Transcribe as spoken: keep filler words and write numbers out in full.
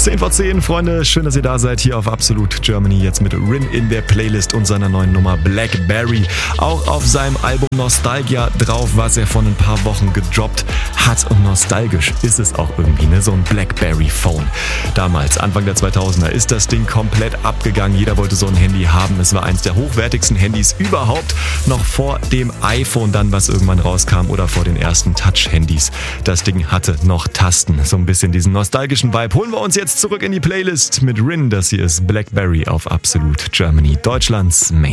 zehn vor zehn, Freunde, schön, dass ihr da seid hier auf Absolut Germany. Jetzt mit Rin in der Playlist und seiner neuen Nummer Blackberry. Auch auf seinem Album Nostalgia drauf, was er vor ein paar Wochen gedroppt hat. Und nostalgisch ist es auch irgendwie, ne? So ein Blackberry Phone. Damals, Anfang der zweitausender, ist das Ding komplett abgegangen. Jeder wollte so ein Handy haben. Es war eins der hochwertigsten Handys überhaupt. Noch vor dem iPhone dann, was irgendwann rauskam, oder vor den ersten Touch-Handys. Das Ding hatte noch Tasten. So ein bisschen diesen nostalgischen Vibe holen wir uns jetzt zurück in die Playlist mit Rin. Das hier ist Blackberry auf Absolut Germany, Deutschlands Main.